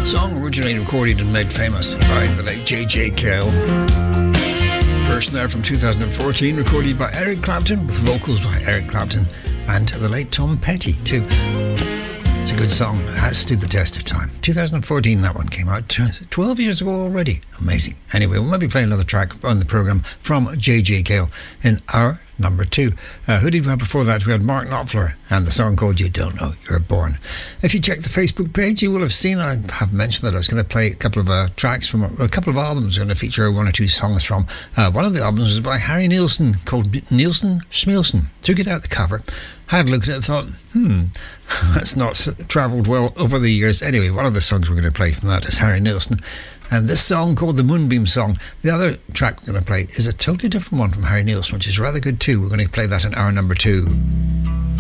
Song originally recorded and made famous by the late J.J. Cale. Version there from 2014, recorded by Eric Clapton, with vocals by Eric Clapton and the late Tom Petty too. It's a good song. It has stood the test of time. 2014 that one came out. 12 years ago already. Amazing. Anyway, we'll maybe play another track on the programme from J.J. Cale in our number 2. Who did we have before that? We had Mark Knopfler and the song called You Don't Know You're Born. If you check the Facebook page, you will have seen I have mentioned that I was going to play a couple of tracks from a couple of albums. I'm going to feature 1 or 2 songs from. One of the albums was by Harry Nilsson called Nilsson Schmilsson. Took it out the cover, had a look at it and thought, that's not travelled well over the years. Anyway, one of the songs we're going to play from that is Harry Nilsson. And this song called the Moonbeam Song. The other track we're going to play is a totally different one from Harry Nilsson, which is rather good too. We're going to play that in our number 2.